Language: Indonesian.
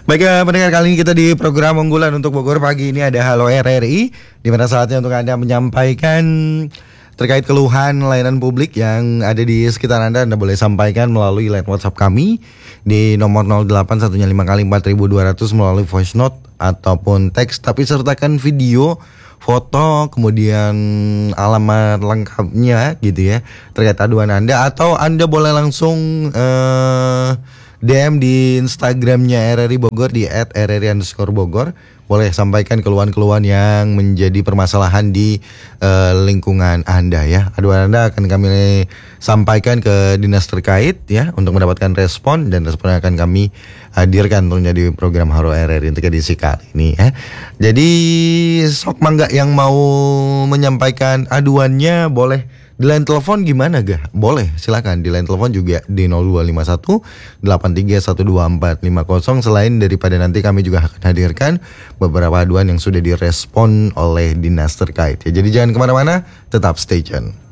Baik, pendengar, kali ini kita di program unggulan untuk Bogor pagi ini ada Halo RRI, di mana saatnya untuk Anda menyampaikan terkait keluhan layanan publik yang ada di sekitar Anda boleh sampaikan melalui line WhatsApp kami di nomor 08115 kali 4200 melalui voice note ataupun teks, tapi sertakan video, foto, kemudian alamat lengkapnya gitu ya terkait aduan Anda, atau Anda boleh langsung DM di Instagramnya RRI Bogor di @rri_bogor. Boleh sampaikan keluhan-keluhan yang menjadi permasalahan di lingkungan Anda ya. Aduan Anda akan kami sampaikan ke dinas terkait ya untuk mendapatkan respon, dan respon akan kami hadirkan tentunya di program Halo RRI untuk edisi kali ini ya. Jadi sok mangga yang mau menyampaikan aduannya boleh di line telepon gimana gak? Boleh, silakan di line telepon juga di 0251 83124450. Selain daripada nanti kami juga akan hadirkan beberapa aduan yang sudah direspon oleh dinas terkait ya. Jadi jangan kemana-mana, tetap stay tune.